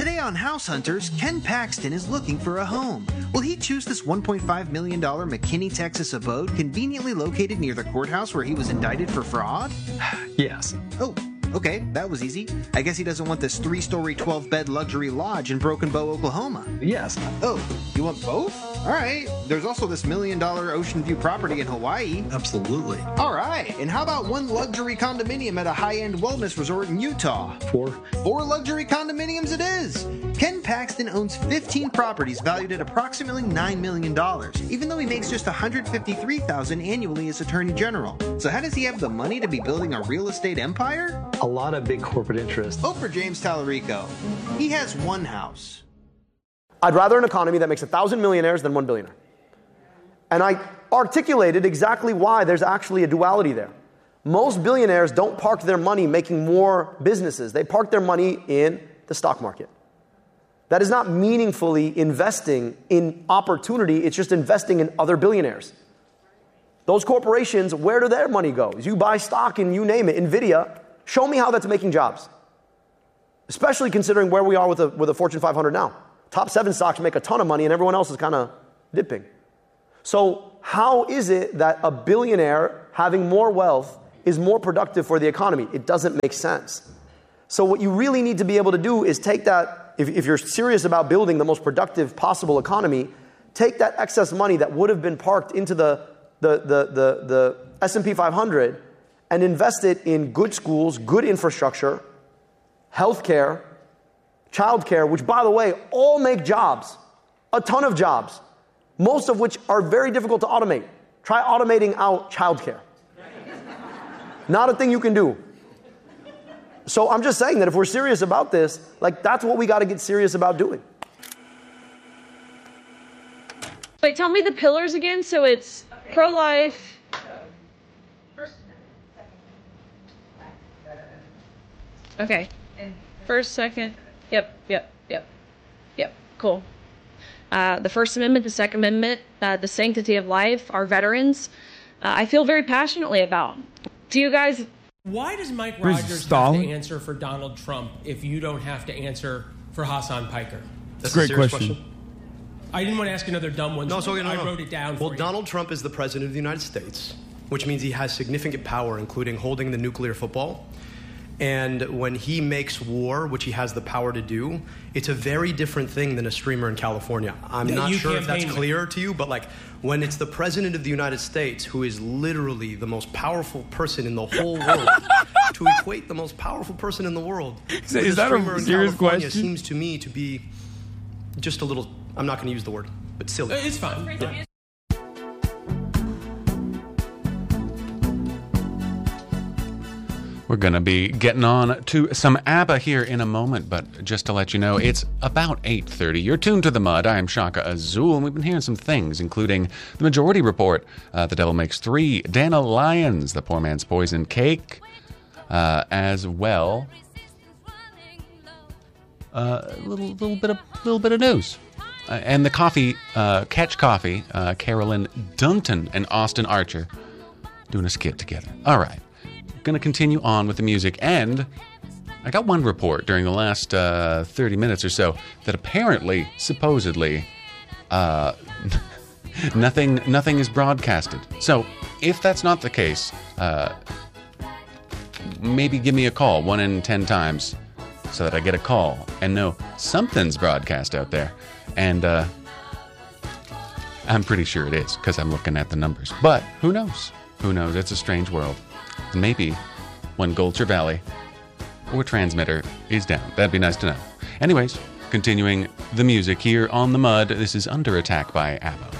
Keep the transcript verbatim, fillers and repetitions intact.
Today on House Hunters, Ken Paxton is looking for a home. Will he choose this one point five million dollars McKinney, Texas abode conveniently located near the courthouse where he was indicted for fraud? Yes. Oh, okay, that was easy. I guess he doesn't want this three-story, twelve-bed luxury lodge in Broken Bow, Oklahoma. Yes. Oh, you want both? All right. There's also this million-dollar ocean view property in Hawaii. Absolutely. All right. And how about one luxury condominium at a high-end wellness resort in Utah? Four. Four luxury condominiums it is. Ken Paxton owns fifteen properties valued at approximately nine million dollars, even though he makes just one hundred fifty-three thousand dollars annually as Attorney General. So how does he have the money to be building a real estate empire? A lot of big corporate interests. Vote for James Tallarico. He has one house. I'd rather an economy that makes a thousand millionaires than one billionaire. And I articulated exactly why there's actually a duality there. Most billionaires don't park their money making more businesses. They park their money in the stock market. That is not meaningfully investing in opportunity. It's just investing in other billionaires. Those corporations, where do their money go? You buy stock in, you name it, NVIDIA. Show me how that's making jobs. Especially considering where we are with the, with the Fortune five hundred now. Top seven stocks make a ton of money and everyone else is kind of dipping. So how is it that a billionaire having more wealth is more productive for the economy? It doesn't make sense. So what you really need to be able to do is take that, if, if you're serious about building the most productive possible economy, take that excess money that would have been parked into the, the, the, the, the S and P five hundred and invest it in good schools, good infrastructure, healthcare, childcare, which, by the way, all make jobs, a ton of jobs, most of which are very difficult to automate. Try automating out childcare. Not a thing you can do. So I'm just saying that if we're serious about this, like, that's what we got to get serious about doing. Wait, tell me the pillars again. So it's pro-life. Okay. First, second. Yep, yep, yep, yep. Cool. Uh, the First Amendment, the Second Amendment, uh, the sanctity of life, our veterans, uh, I feel very passionately about. Do you guys... Why does Mike Rogers have to answer for Donald Trump if you don't have to answer for Hassan Piker? That's a great a serious question. question. I didn't want to ask another dumb one, No, so so, no, I no. wrote it down Well, for you. Donald Trump is the president of the United States, which means he has significant power, including holding the nuclear football. And when he makes war, which he has the power to do, it's a very different thing than a streamer in California. I'm Yeah, not you sure if that's campaign with. clear to you, but like when it's the president of the United States, who is literally the most powerful person in the whole world, to equate the most powerful person in the world Is, with is a that streamer a in serious California question? seems to me to be just a little, I'm not going to use the word, but silly. It's fine. Yeah. We're going to be getting on to some ABBA here in a moment, but just to let you know, it's about eight thirty. You're tuned to The Mud. I am Shaka Azul, and we've been hearing some things, including The Majority Report, uh, The Devil Makes Three, Dana Lyons, The Poor Man's Poison Cake, uh, as well. Uh, a little, little bit of, little bit of news. Uh, and the coffee, uh, Catch Coffee, uh, Carolyn Dunton and Austin Archer doing a skit together. All right. Going to continue on with the music, and I got one report during the last uh, thirty minutes or so that apparently, supposedly, uh, nothing nothing is broadcasted. So if that's not the case, uh, maybe give me a call one in ten times so that I get a call and know something's broadcast out there. And uh, I'm pretty sure it is because I'm looking at the numbers. But who knows? Who knows? It's a strange world. Maybe when Gulcher Valley or transmitter is down. That'd be nice to know. Anyways, continuing the music here on The Mud, this is Under Attack by ABBA.